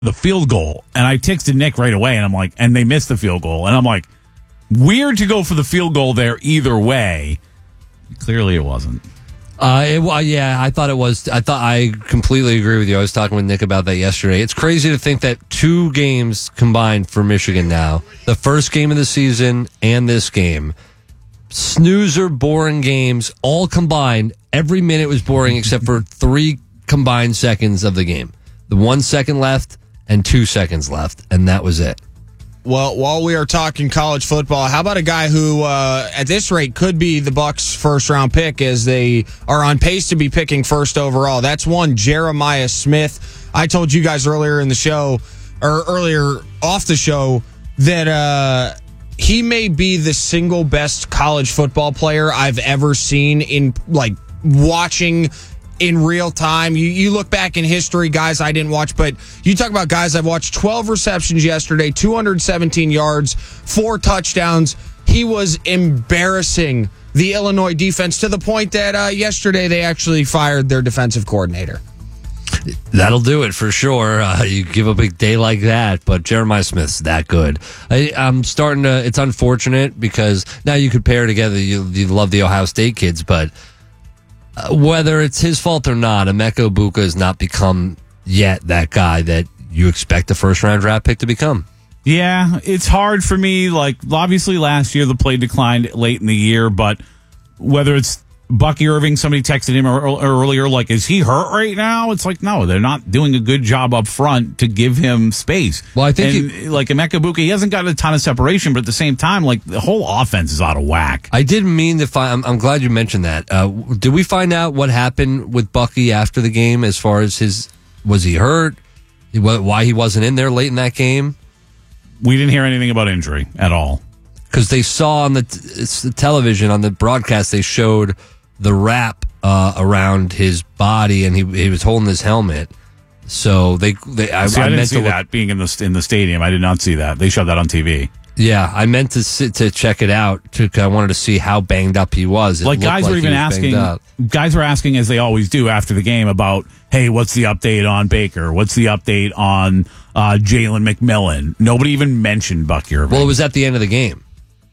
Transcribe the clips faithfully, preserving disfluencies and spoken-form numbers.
the field goal. And I texted Nick right away, and I'm like, and they missed the field goal. And I'm like, weird to go for the field goal there either way. Clearly it wasn't. Uh, it, well, yeah, I thought it was. I thought I completely agree with you. I was talking with Nick about that yesterday. It's crazy to think that two games combined for Michigan now, the first game of the season and this game, snoozer, boring games, all combined. Every minute was boring except for three combined seconds of the game. The one second left and two seconds left, and that was it. Well, while we are talking college football, how about a guy who, uh, at this rate, could be the Bucs' first-round pick as they are on pace to be picking first overall? That's one, Jeremiah Smith. I told you guys earlier in the show, or earlier off the show, that uh, he may be the single best college football player I've ever seen in, like, watching in real time. You you look back in history, guys I didn't watch, but you talk about guys I've watched. twelve receptions yesterday, two hundred seventeen yards, four touchdowns. He was embarrassing the Illinois defense to the point that uh, yesterday they actually fired their defensive coordinator. That'll do it for sure. Uh, you give a big day like that, but Jeremiah Smith's that good. I, I'm starting to, it's unfortunate because now you could pair together, you, you love the Ohio State kids, but Uh, whether it's his fault or not, Emeka Egbuka has not become yet that guy that you expect a first-round draft pick to become. Yeah, it's hard for me. Like, obviously last year the play declined late in the year, but whether it's Bucky Irving, somebody texted him earlier, like, is he hurt right now? It's like, no, they're not doing a good job up front to give him space. Well, I think, and, he, like, Emeka Egbuka, he hasn't got a ton of separation, but at the same time, like, the whole offense is out of whack. I didn't mean to find, I'm, I'm glad you mentioned that. Uh, did we find out what happened with Bucky after the game as far as his, was he hurt? Why he wasn't in there late in that game? We didn't hear anything about injury at all. Because they saw on the, it's the television, on the broadcast, they showed the wrap uh, around his body, and he he was holding his helmet. So they, they I, see, I, I didn't meant see to look, that being in the in the stadium. I did not see that. They showed that on T V. Yeah, I meant to sit to check it out. To, I wanted to see how banged up he was. It like guys like were even asking, guys were asking as they always do after the game about, hey, what's the update on Baker? What's the update on uh, Jalen McMillan? Nobody even mentioned Bucky Irving. Well, it was at the end of the game.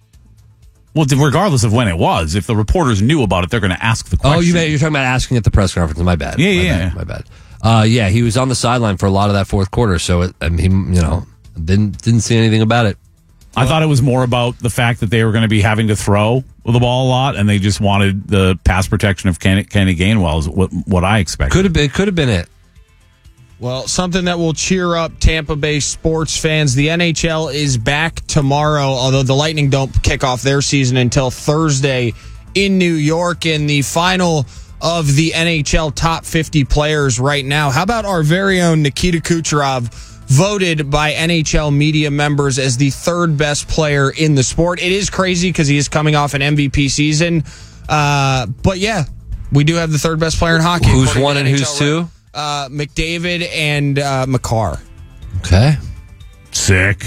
Well, regardless of when it was, if the reporters knew about it, they're going to ask the question. Oh, you you're talking about asking at the press conference. My bad. Yeah, my yeah, bad, my bad. Uh, yeah, he was on the sideline for a lot of that fourth quarter, so it, I mean, you know, didn't didn't see anything about it. I thought it was more about the fact that they were going to be having to throw the ball a lot, and they just wanted the pass protection of Kenny, Kenny Gainwell is what, what I expected. Could have been, could have been it. Well, something that will cheer up Tampa Bay sports fans. The N H L is back tomorrow, although the Lightning don't kick off their season until Thursday in New York. In the final of the N H L top fifty players right now, how about our very own Nikita Kucherov, voted by N H L media members as the third best player in the sport? It is crazy because he is coming off an M V P season. Uh, but yeah, we do have the third best player in hockey. Who's one and who's two? Uh, McDavid and uh, McCarr. Okay. Sick.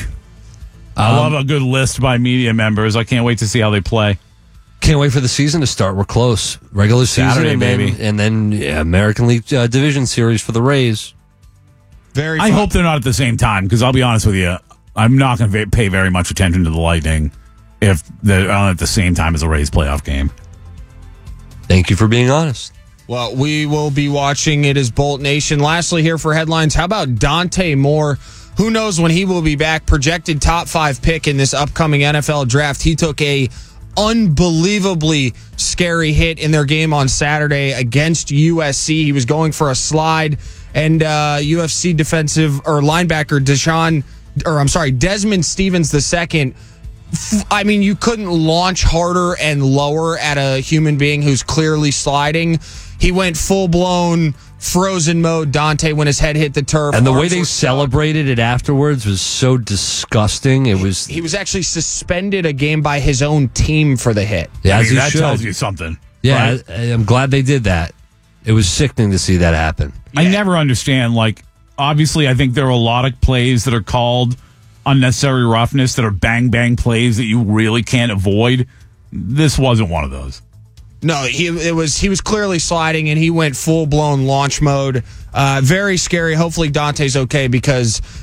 I Um, love a good list by media members. I can't wait to see how they play. Can't wait for the season to start. We're close. Regular season, Saturday, and then, baby. and then yeah, American League uh, Division Series for the Rays. Very I fun. hope they're not at the same time, because I'll be honest with you, I'm not going to pay very much attention to the Lightning if they're not at the same time as a Rays playoff game. Thank you for being honest. Well, we will be watching it as Bolt Nation. Lastly, here for headlines, how about Dante Moore? Who knows when he will be back? Projected top five pick in this upcoming N F L draft. He took a unbelievably scary hit in their game on Saturday against U S C. He was going for a slide, and uh, U F C defensive or linebacker Deshaun, or I'm sorry, Desmond Stevens the second. I mean, you couldn't launch harder and lower at a human being who's clearly sliding. He went full-blown frozen mode, Dante, when his head hit the turf. And the way Arms they were celebrated it afterwards was so disgusting. It was. He was actually suspended a game by his own team for the hit. Yeah, I as mean, he that should. tells you something. Yeah, right? I, I'm glad they did that. It was sickening to see that happen. I never understand, like, obviously I think there are a lot of plays that are called unnecessary roughness that are bang-bang plays that you really can't avoid. This wasn't one of those. No, he it was he was clearly sliding, and he went full blown launch mode. Uh, very scary. Hopefully Dante's okay, because